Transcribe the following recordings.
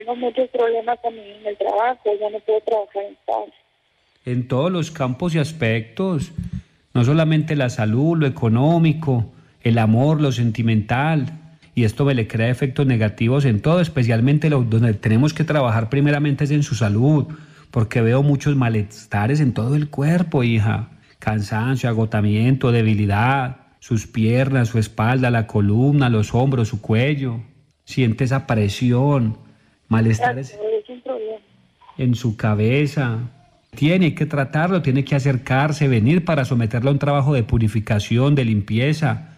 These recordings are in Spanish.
Tengo muchos problemas también en el trabajo, ya no puedo trabajar en paz. En todos los campos y aspectos, no solamente la salud, lo económico, el amor, lo sentimental, y esto me le crea efectos negativos en todo, especialmente donde tenemos que trabajar primeramente es en su salud, porque veo muchos malestares en todo el cuerpo, hija, cansancio, agotamiento, debilidad, sus piernas, su espalda, la columna, los hombros, su cuello, siente esa presión, malestares Es un problema. en su cabeza. Tiene que tratarlo, tiene que acercarse, venir para someterlo a un trabajo de purificación, de limpieza,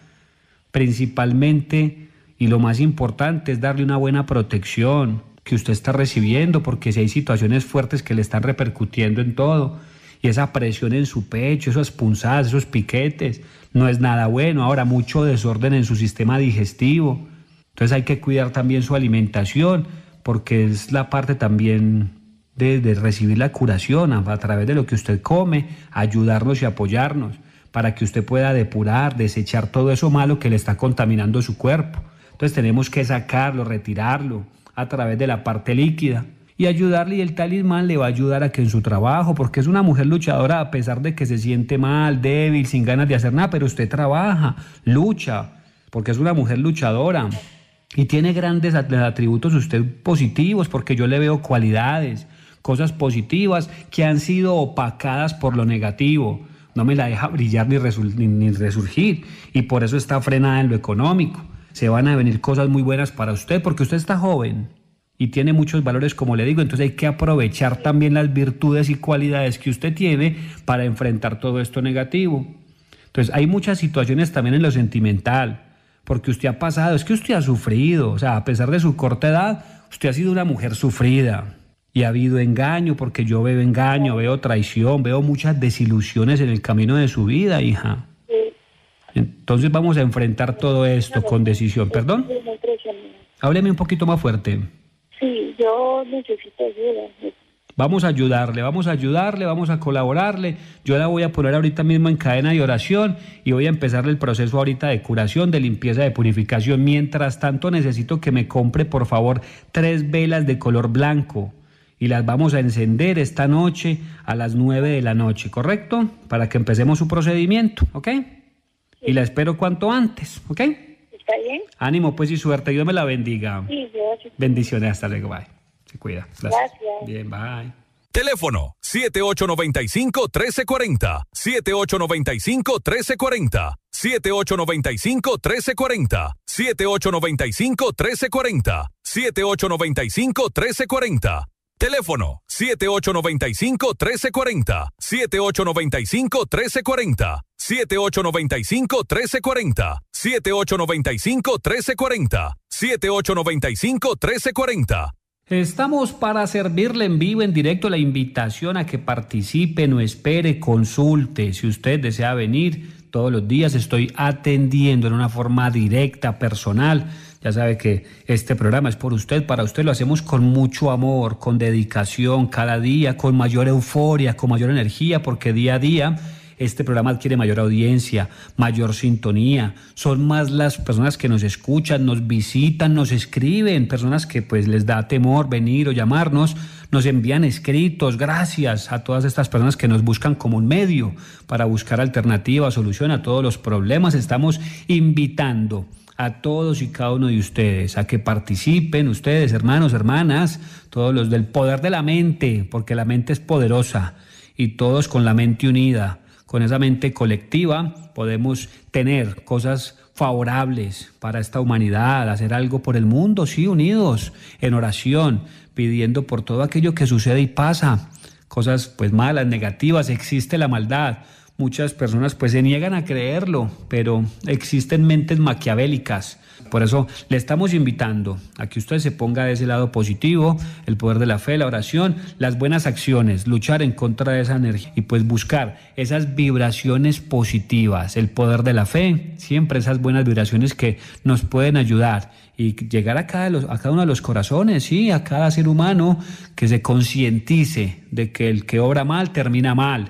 principalmente, y lo más importante es darle una buena protección que usted está recibiendo, porque si hay situaciones fuertes que le están repercutiendo en todo, y esa presión en su pecho, esas punzadas, esos piquetes, no es nada bueno. Ahora, mucho desorden en su sistema digestivo, entonces hay que cuidar también su alimentación, porque es la parte también de recibir la curación a través de lo que usted come, ayudarnos y apoyarnos para que usted pueda depurar, desechar todo eso malo que le está contaminando su cuerpo. Entonces tenemos que sacarlo, retirarlo a través de la parte líquida y ayudarle, y el talismán le va a ayudar a que en su trabajo, porque es una mujer luchadora a pesar de que se siente mal, débil, sin ganas de hacer nada, pero usted trabaja, lucha, porque es una mujer luchadora y tiene grandes atributos usted positivos, porque yo le veo cualidades, cosas positivas que han sido opacadas por lo negativo. No me la deja brillar ni resurgir, y por eso está frenada en lo económico. Se van a venir cosas muy buenas para usted porque usted está joven y tiene muchos valores, como le digo. Entonces hay que aprovechar también las virtudes y cualidades que usted tiene para enfrentar todo esto negativo. Entonces hay muchas situaciones también en lo sentimental, porque usted ha pasado, es que usted ha sufrido, o sea, a pesar de su corta edad, usted ha sido una mujer sufrida. Y ha habido engaño, porque yo veo engaño, veo traición, veo muchas desilusiones en el camino de su vida, hija. Entonces vamos a enfrentar todo esto con decisión. ¿Perdón? Hábleme un poquito más fuerte. Sí, yo necesito ayuda. Vamos a ayudarle, vamos a colaborarle. Yo la voy a poner ahorita mismo en cadena de oración y voy a empezarle el proceso ahorita de curación, de limpieza, de purificación. Mientras tanto, necesito que me compre, por favor, 3 velas de color blanco. Y las vamos a encender esta noche a las 9 de la noche, ¿correcto? Para que empecemos su procedimiento, ¿ok? Sí. Y la espero cuanto antes, ¿ok? ¿Está bien? Ánimo, pues, y suerte. Dios me la bendiga. Sí, gracias. Bendiciones, hasta luego, bye. Se cuida. Gracias. Bien, bye. Teléfono 7895-1340, 7895-1340, 7895-1340, 7895-1340, 7895-1340. Teléfono 7895-1340, 7895-1340, 7895-1340, 7895-1340, 7895-1340. Estamos para servirle en vivo, en directo, la invitación a que participe, no espere, consulte. Si usted desea venir, todos los días estoy atendiendo en una forma directa, personal. Ya sabe que este programa es por usted, para usted. Lo hacemos con mucho amor, con dedicación, cada día, con mayor euforia, con mayor energía, porque día a día este programa adquiere mayor audiencia, mayor sintonía. Son más las personas que nos escuchan, nos visitan, nos escriben, personas que pues les da temor venir o llamarnos, nos envían escritos. Gracias a todas estas personas que nos buscan como un medio para buscar alternativa, solución a todos los problemas. Estamos invitando a todos y cada uno de ustedes a que participen, ustedes, hermanos, hermanas, todos los del poder de la mente, porque la mente es poderosa, y todos con la mente unida, con esa mente colectiva, podemos tener cosas favorables para esta humanidad, hacer algo por el mundo, sí, unidos, en oración, pidiendo por todo aquello que sucede y pasa, cosas pues malas, negativas. Existe la maldad. Muchas personas pues se niegan a creerlo, pero existen mentes maquiavélicas. Por eso le estamos invitando a que usted se ponga de ese lado positivo, el poder de la fe, la oración, las buenas acciones, luchar en contra de esa energía y pues buscar esas vibraciones positivas, el poder de la fe, siempre esas buenas vibraciones que nos pueden ayudar y llegar a cada uno de los corazones, sí, a cada ser humano, que se concientice de que el que obra mal termina mal.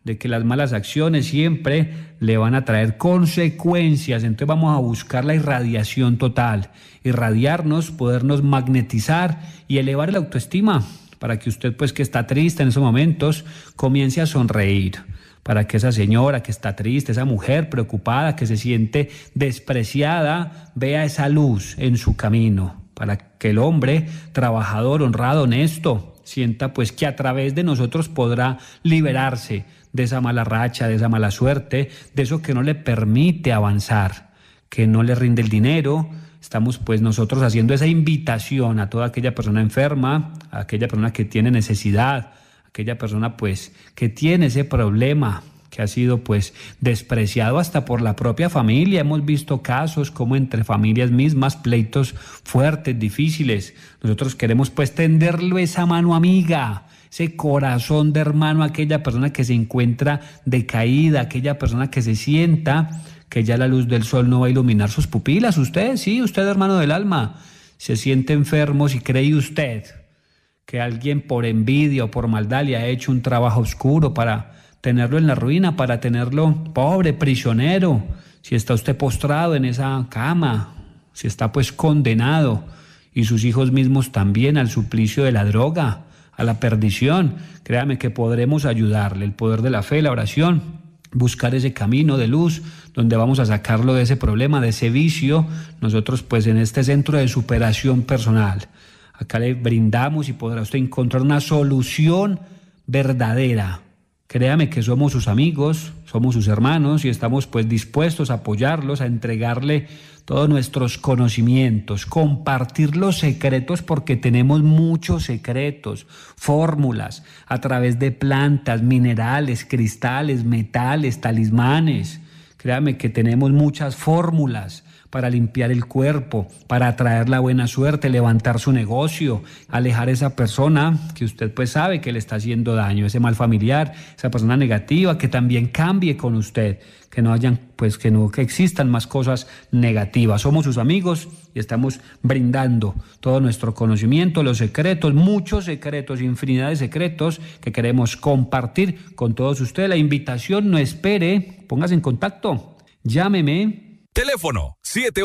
de que las malas acciones siempre le van a traer consecuencias. Entonces vamos a buscar la irradiación total, irradiarnos, podernos magnetizar y elevar la autoestima para que usted, pues, que está triste en esos momentos, comience a sonreír. Para que esa señora que está triste, esa mujer preocupada, que se siente despreciada, vea esa luz en su camino. Para que el hombre trabajador, honrado, honesto, sienta pues que a través de nosotros podrá liberarse de esa mala racha, de esa mala suerte, de eso que no le permite avanzar, que no le rinde el dinero. Estamos pues nosotros haciendo esa invitación a toda aquella persona enferma, a aquella persona que tiene necesidad, aquella persona pues que tiene ese problema, que ha sido pues despreciado hasta por la propia familia. Hemos visto casos como entre familias mismas, pleitos fuertes, difíciles. Nosotros queremos pues tenderle esa mano amiga, ese corazón de hermano a aquella persona que se encuentra decaída, aquella persona que se sienta que ya la luz del sol no va a iluminar sus pupilas. Usted, sí, usted, hermano del alma, se siente enfermo si cree usted que alguien por envidia o por maldad le ha hecho un trabajo oscuro para tenerlo en la ruina, para tenerlo pobre, prisionero. Si está usted postrado en esa cama, si está pues condenado, y sus hijos mismos también al suplicio de la droga, a la perdición, créame que podremos ayudarle. El poder de la fe, la oración, buscar ese camino de luz donde vamos a sacarlo de ese problema, de ese vicio. Nosotros pues en este centro de superación personal, acá le brindamos y podrá usted encontrar una solución verdadera. Créame que somos sus amigos, somos sus hermanos y estamos pues dispuestos a apoyarlos, a entregarle todos nuestros conocimientos, compartir los secretos, porque tenemos muchos secretos, fórmulas a través de plantas, minerales, cristales, metales, talismanes. Créame que tenemos muchas fórmulas para limpiar el cuerpo, para atraer la buena suerte, levantar su negocio, alejar a esa persona que usted pues sabe que le está haciendo daño, ese mal familiar, esa persona negativa, que también cambie con usted, que no hayan, pues que existan más cosas negativas. Somos sus amigos y estamos brindando todo nuestro conocimiento, los secretos, muchos secretos, infinidad de secretos que queremos compartir con todos ustedes. La invitación, no espere, póngase en contacto, llámeme. Teléfono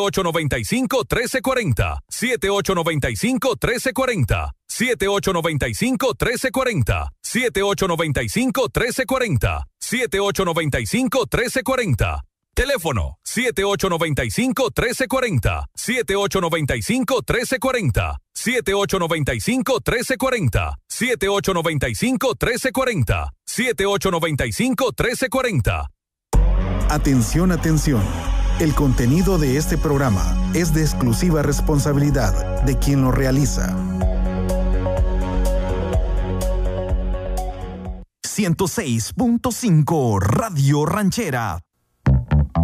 7895-1340, 7895-1340, 7895-1340, 7895-1340, 7895-1340. Teléfono 7895-1340, 7895-1340, 7895-1340, 7895-1340, 7895-1340. Atención, atención. El contenido de este programa es de exclusiva responsabilidad de quien lo realiza. 106.5 Radio Ranchera